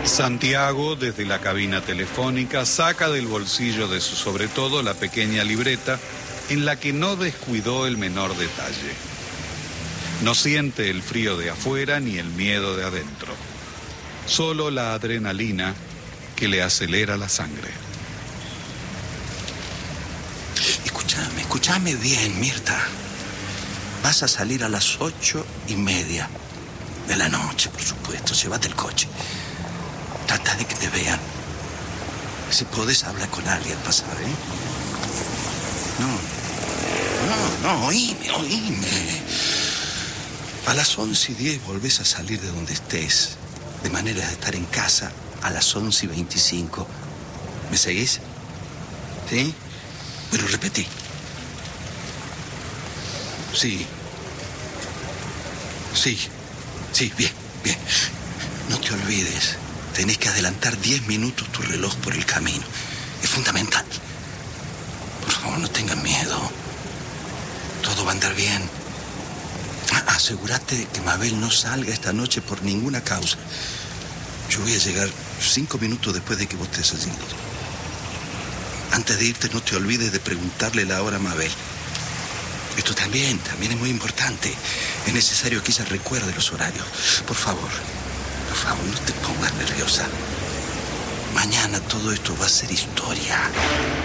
Santiago, desde la cabina telefónica, saca del bolsillo de su sobretodo la pequeña libreta en la que no descuidó el menor detalle. No siente el frío de afuera ni el miedo de adentro, solo la adrenalina que le acelera la sangre. Escúchame bien, Mirta. Vas a salir a las 8:30 de la noche, por supuesto. Llévate el coche. Trata de que te vean. Si podés, hablar con alguien, pasa, ¿eh? No, oíme. A las 11:10 volvés a salir de donde estés, de manera de estar en casa a las 11:25. ¿Me seguís? ¿Sí? Bueno, repetí. Sí, bien. No te olvides. Tenés que adelantar 10 minutos tu reloj por el camino. Es fundamental. Por favor, no tengan miedo. Todo va a andar bien. Asegúrate de que Mabel no salga esta noche por ninguna causa. Yo voy a llegar 5 minutos después de que vos estés allí. Antes de irte, no te olvides de preguntarle la hora a Mabel. Esto también es muy importante. Es necesario que ella recuerde los horarios. Por favor, no te pongas nerviosa. Mañana todo esto va a ser historia.